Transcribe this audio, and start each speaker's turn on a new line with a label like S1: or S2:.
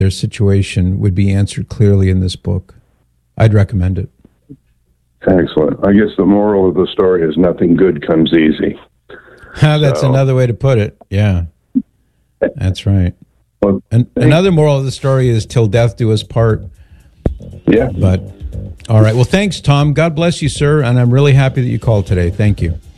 S1: their situation would be answered clearly in this book. I'd recommend it.
S2: Excellent. I guess the moral of the story is nothing good comes easy.
S1: That's another way to put it. Yeah, that's right.
S2: Well,
S1: and another moral of the story is till death do us part.
S2: Yeah.
S1: But, all right. Well, thanks, Tom. God bless you, sir. And I'm really happy that you called today. Thank you.